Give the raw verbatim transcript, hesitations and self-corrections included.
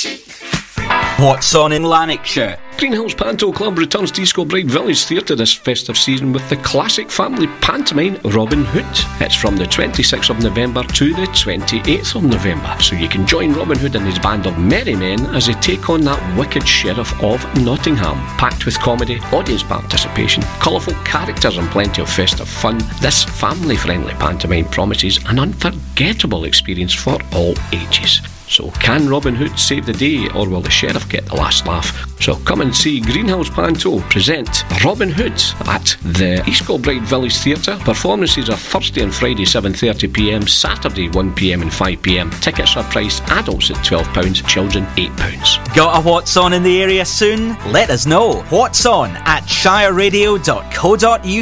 What's on in Lanarkshire? Greenhills Panto Club returns to East Kilbride Village Theatre this festive season with the classic family pantomime Robin Hood. It's from the twenty-sixth of November to the twenty-eighth of November, so you can join Robin Hood and his band of merry men as they take on that wicked sheriff of Nottingham. Packed with comedy, audience participation, colourful characters and plenty of festive fun, this family-friendly pantomime promises an unforgettable experience for all ages. So can Robin Hood save the day, or will the sheriff get the last laugh? So come and see Greenhills Panto present Robin Hood at the East Kilbride Village Theatre. Performances are Thursday and Friday seven thirty p m, Saturday one p m and five p m. Tickets are priced adults at twelve pounds, children eight pounds. Got a What's On in the area soon? Let us know. What's On at shire radio dot co dot uk.